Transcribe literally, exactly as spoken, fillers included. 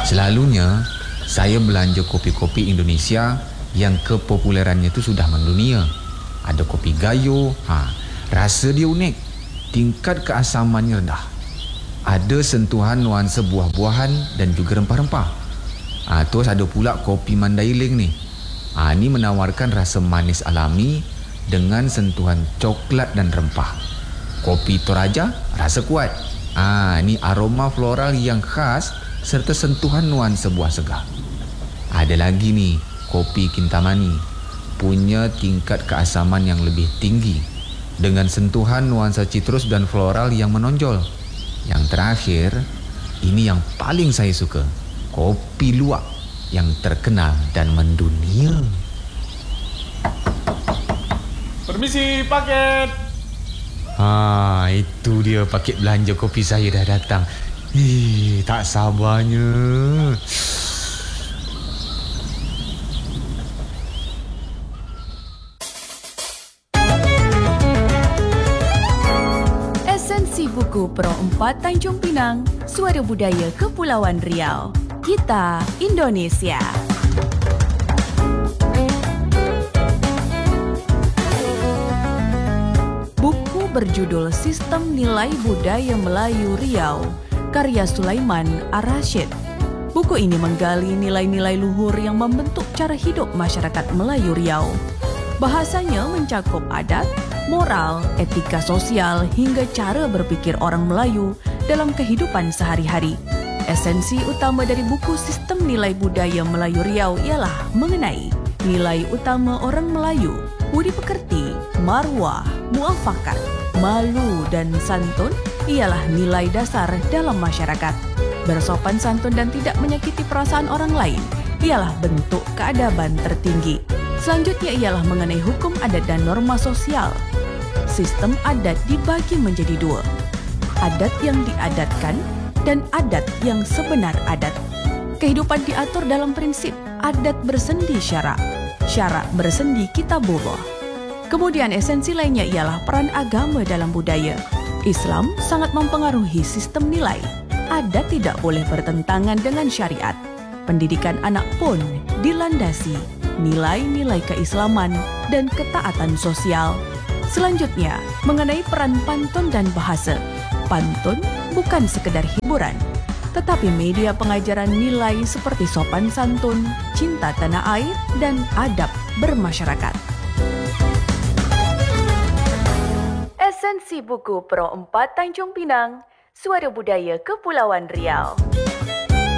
Selalunya saya belanja kopi-kopi Indonesia yang kepopulerannya itu sudah mendunia. Ada kopi Gayo, ha, rasa dia unik, tingkat keasamannya rendah. Ada sentuhan nuansa buah-buahan dan juga rempah-rempah. Ha, terus ada pula kopi Mandailing ni. Ha, ni menawarkan rasa manis alami dengan sentuhan coklat dan rempah. Kopi Toraja rasa kuat. Ah, ni aroma floral yang khas serta sentuhan nuansa buah segar. Ada lagi ni, kopi Kintamani, punya tingkat keasaman yang lebih tinggi dengan sentuhan nuansa citrus dan floral yang menonjol. Yang terakhir, ini yang paling saya suka, kopi luwak yang terkenal dan mendunia. Permisi, paket. Ha, itu dia paket belanja kopi saya dah datang. Ih, tak sabarnya. Esensi Buku Pro empat Tanjung Pinang, Suara Budaya Kepulauan Riau. Kita Indonesia. Buku berjudul Sistem Nilai Budaya Melayu Riau, karya Sulaiman Ar-Rasyid. Buku ini menggali nilai-nilai luhur yang membentuk cara hidup masyarakat Melayu Riau. Bahasanya mencakup adat, moral, etika sosial hingga cara berpikir orang Melayu dalam kehidupan sehari-hari. Esensi utama dari buku Sistem Nilai Budaya Melayu Riau ialah mengenai nilai utama orang Melayu, budi pekerti, marwah, muafakat, malu dan santun ialah nilai dasar dalam masyarakat. Bersopan santun dan tidak menyakiti perasaan orang lain ialah bentuk keadaban tertinggi. Selanjutnya ialah mengenai hukum adat dan norma sosial. Sistem adat dibagi menjadi dua, adat yang diadatkan dan adat yang sebenar adat. Kehidupan diatur dalam prinsip adat bersendi syarak, syarak bersendi kitabullah. Kemudian esensi lainnya ialah peran agama dalam budaya. Islam sangat mempengaruhi sistem nilai. Adat tidak boleh bertentangan dengan syariat. Pendidikan anak pun dilandasi nilai-nilai keislaman dan ketaatan sosial. Selanjutnya, mengenai peran pantun dan bahasa. Pantun bukan sekedar hiburan, tetapi media pengajaran nilai seperti sopan santun, cinta tanah air, dan adab bermasyarakat. Esensi Buku Pro empat Tanjung Pinang, Suara Budaya Kepulauan Riau.